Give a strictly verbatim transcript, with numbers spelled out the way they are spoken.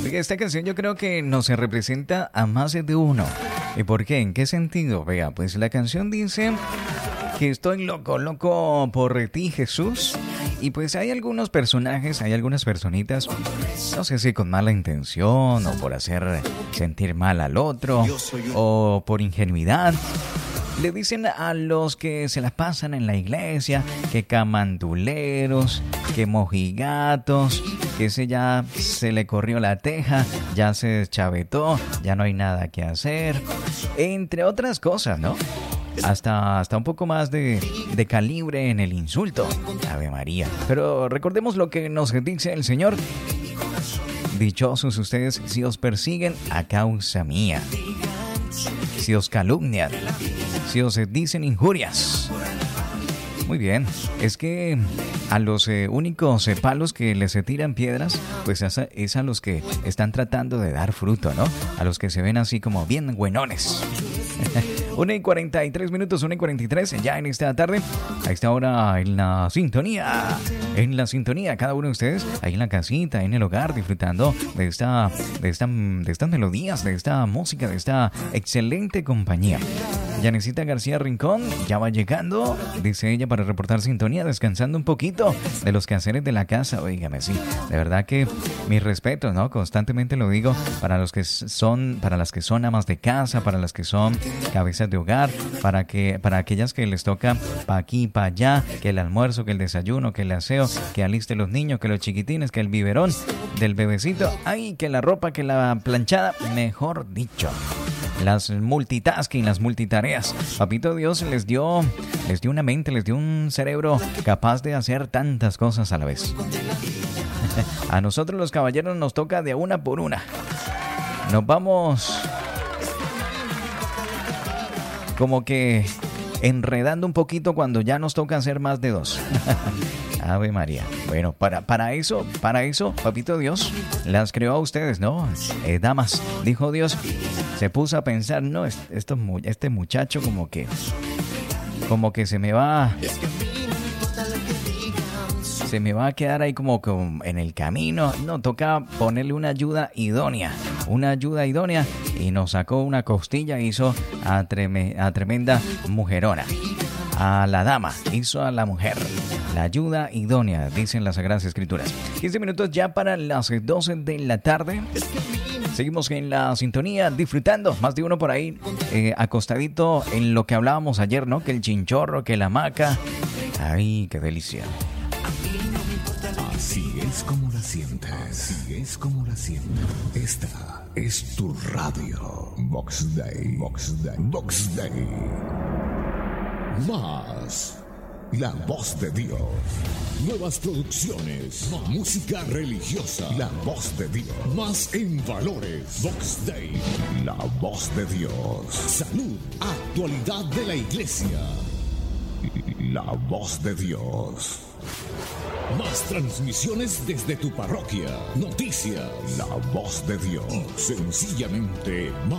Oiga, esta canción yo creo que nos representa a más de uno. ¿Y por qué? ¿En qué sentido? Vea, pues la canción dice que estoy loco, loco por ti, Jesús. Y pues hay algunos personajes, hay algunas personitas, no sé si con mala intención o por hacer sentir mal al otro o por ingenuidad. Le dicen a los que se la pasan en la iglesia que camanduleros, que mojigatos, que ese ya se le corrió la teja, ya se deschavetó, ya no hay nada que hacer, entre otras cosas, ¿no? Hasta, hasta un poco más de, de calibre en el insulto. Ave María. Pero recordemos lo que nos dice el Señor. Dichosos ustedes si os persiguen a causa mía, si os calumnian, si os dicen injurias. Muy bien, es que a los eh, únicos eh, palos que les se tiran piedras, pues es a, es a los que están tratando de dar fruto, ¿no? A los que se ven así como bien buenones. una y cuarenta y tres minutos, una y cuarenta y tres, ya en esta tarde, a esta hora en la sintonía, en la sintonía, cada uno de ustedes, ahí en la casita, en el hogar, disfrutando de esta, de esta, de estas melodías, de esta música, de esta excelente compañía. Yanecita García Rincón ya va llegando, dice ella, para reportar sintonía, descansando un poquito de los quehaceres de la casa. Óigame, sí, de verdad que mis respetos, ¿no? Constantemente lo digo para los que son, para las que son amas de casa, para las que son cabezas de hogar, para que, para aquellas que les toca pa' aquí, pa' allá, que el almuerzo, que el desayuno, que el aseo, que aliste los niños, que los chiquitines, que el biberón del bebecito, ay, que la ropa, que la planchada, mejor dicho. Las multitasking, las multitareas. Papito Dios les dio, les dio una mente, les dio un cerebro capaz de hacer tantas cosas a la vez. A nosotros los caballeros nos toca de una por una. Nos vamos como que enredando un poquito cuando ya nos toca hacer más de dos. Ave María. Bueno, para, para eso, para eso, Papito Dios las creó a ustedes, ¿no? Eh, damas, dijo Dios, se puso a pensar, no, esto, este muchacho como que, como que se me va, se me va a quedar ahí como, como en el camino. No, toca ponerle una ayuda idónea, una ayuda idónea, y nos sacó una costilla, hizo a, treme, a tremenda mujerona. A la dama, hizo a la mujer. La ayuda idónea, dicen las Sagradas Escrituras. quince minutos ya para las doce de la tarde. Seguimos en la sintonía, disfrutando. Más de uno por ahí, eh, acostadito en lo que hablábamos ayer, ¿no? Que el chinchorro, que la hamaca. ¡Ay, qué delicia! Así es como la sientes. Así es como la sientes. Esta es tu radio. Vox Day. Vox Day. Vox Day. Más. La voz de Dios. Nuevas producciones. Más música religiosa. La voz de Dios. Más en valores. Vox Day. La voz de Dios. Salud. Actualidad de la iglesia. La voz de Dios. Más transmisiones desde tu parroquia. Noticias. La voz de Dios. Y sencillamente más.